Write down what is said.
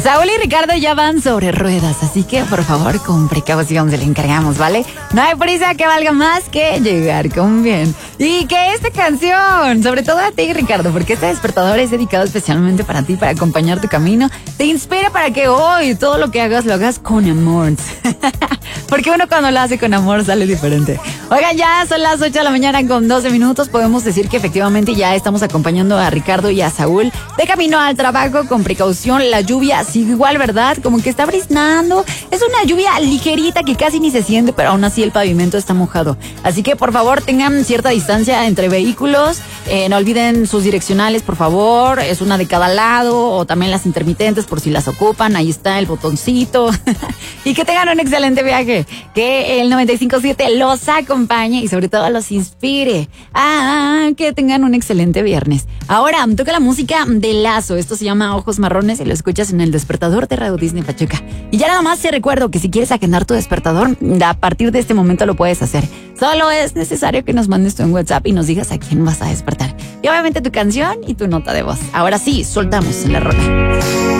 Saúl y Ricardo ya van sobre ruedas, así que por favor con precaución se le encargamos, ¿vale? No hay prisa que valga más que llegar con bien. Y que esta canción, sobre todo a ti, Ricardo, porque este despertador es dedicado especialmente para ti, para acompañar tu camino, te inspira para que hoy todo lo que hagas lo hagas con amor. Porque uno cuando lo hace con amor sale diferente. Oigan, ya son las 8 de la mañana con 12 minutos. Podemos decir que efectivamente ya estamos acompañando a Ricardo y a Saúl de camino al trabajo con precaución. La lluvia sigue igual, ¿verdad? Como que está briznando. Es una lluvia ligerita que casi ni se siente, pero aún así el pavimento está mojado. Así que por favor tengan cierta distancia entre vehículos. No olviden sus direccionales, por favor. Es una de cada lado, o también las intermitentes por si las ocupan. Ahí está el botoncito. Y que tengan un excelente viaje. Que el 95.7 los acompañe y sobre todo los inspire. Que tengan un excelente viernes. Ahora toca la música de Lazo. Esto se llama Ojos Marrones y lo escuchas en el despertador de Radio Disney Pachuca. Y ya nada más te recuerdo que si quieres agendar tu despertador, a partir de este momento lo puedes hacer. Solo es necesario que nos mandes tu en WhatsApp y nos digas a quién vas a despertar. Y obviamente tu canción y tu nota de voz. Ahora sí, soltamos la rola.